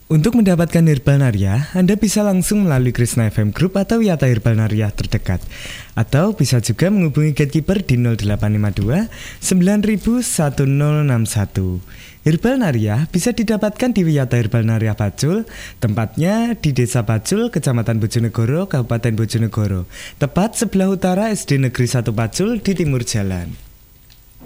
Untuk mendapatkan Herbal Naria, Anda bisa langsung melalui Krishna FM Group atau Yata Herbal Naria terdekat. Atau bisa juga menghubungi Gatekeeper di 0852 9000 1061. Herbal Naria bisa didapatkan di Yata Herbal Naria Pacul, tempatnya di Desa Pacul, Kecamatan Bojonegoro, Kabupaten Bojonegoro, tepat sebelah utara SD Negeri 1 Pacul di timur jalan.